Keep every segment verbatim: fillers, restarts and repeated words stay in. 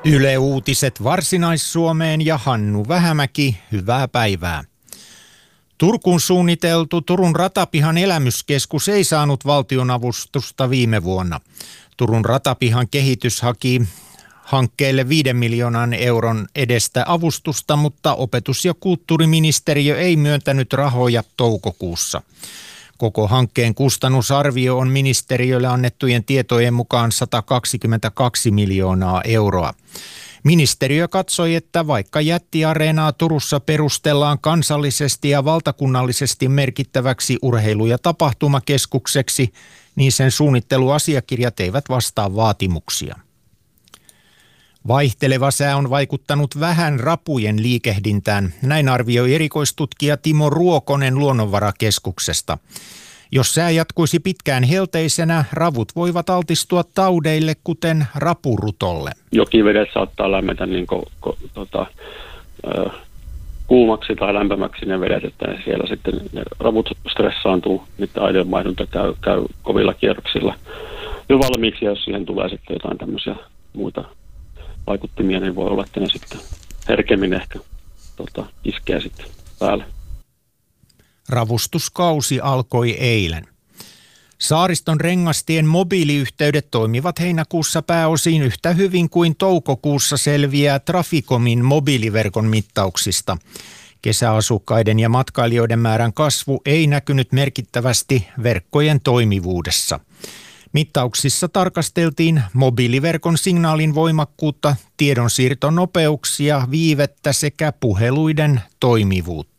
Yle Uutiset Varsinais-Suomeen ja Hannu Vähämäki, hyvää päivää. Turkuun suunniteltu Turun ratapihan elämyskeskus ei saanut valtionavustusta viime vuonna. Turun ratapihan kehitys haki hankkeelle viiden miljoonan euron edestä avustusta, mutta opetus- ja kulttuuriministeriö ei myöntänyt rahoja toukokuussa. Koko hankkeen kustannusarvio on ministeriölle annettujen tietojen mukaan sata kaksikymmentäkaksi miljoonaa euroa. Ministeriö katsoi, että vaikka jättiareenaa Turussa perustellaan kansallisesti ja valtakunnallisesti merkittäväksi urheilu- ja tapahtumakeskukseksi, niin sen suunnitteluasiakirjat eivät vastaa vaatimuksia. Vaihteleva sää on vaikuttanut vähän rapujen liikehdintään. Näin arvioi erikoistutkija Timo Ruokonen Luonnonvarakeskuksesta. Jos sää jatkuisi pitkään helteisenä, ravut voivat altistua taudeille, kuten rapurutolle. Jokivedet saattaa lämmetä niin ko, ko, tota, ö, kuumaksi tai lämpimäksi ne vedet, että siellä sitten ne ravut stressaantuu, niiden aineonvaihdunta käy, käy kovilla kierroksilla jo valmiiksi, ja jos siihen tulee sitten jotain tämmöisiä muita vaikuttimia, niin voi olla, että ne sitten herkemmin ehkä tota, iskee sitten päälle. Ravustuskausi alkoi eilen. Saariston rengastien mobiiliyhteydet toimivat heinäkuussa pääosin yhtä hyvin kuin toukokuussa selviää Traficomin mobiiliverkon mittauksista. Kesäasukkaiden ja matkailijoiden määrän kasvu ei näkynyt merkittävästi verkkojen toimivuudessa. Mittauksissa tarkasteltiin mobiiliverkon signaalin voimakkuutta, tiedonsiirtonopeuksia, viivettä sekä puheluiden toimivuutta.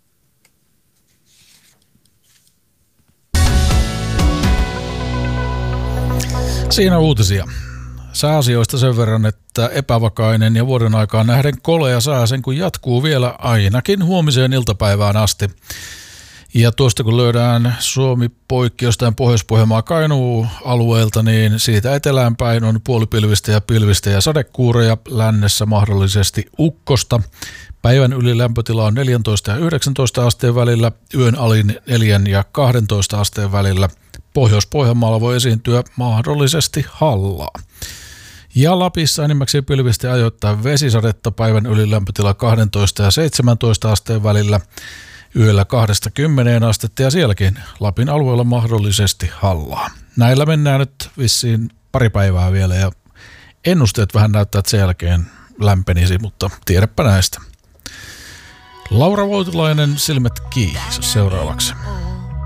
Siinä uutisia. Sääasioista sen verran, että epävakainen ja vuoden aikaan nähden kolea sää sen kun jatkuu vielä ainakin huomiseen iltapäivään asti. Ja tuosta kun löydään Suomi poikki jostain Pohjois-Pohjanmaa Kainuu-alueelta, niin siitä etelään päin on puolipilvistä ja pilvistä ja sadekuureja, lännessä mahdollisesti ukkosta. Päivän yli lämpötila on neljätoista ja yhdeksäntoista asteen välillä, yön alin neljä ja kaksitoista asteen välillä. Pohjois-Pohjanmaalla voi esiintyä mahdollisesti hallaa. Ja Lapissa enimmäkseen pilvistä ja ajoittain vesisadetta, päivän yli lämpötila kaksitoista ja seitsemäntoista asteen välillä, yöllä kahdesta kymmeneen astetta ja sielläkin Lapin alueella mahdollisesti hallaa. Näillä mennään nyt vissiin pari päivää vielä ja ennusteet vähän näyttää, että sen jälkeen lämpenisi, mutta tiedäpä näistä. Laura Voutilainen, Silmät kiinni seuraavaksi.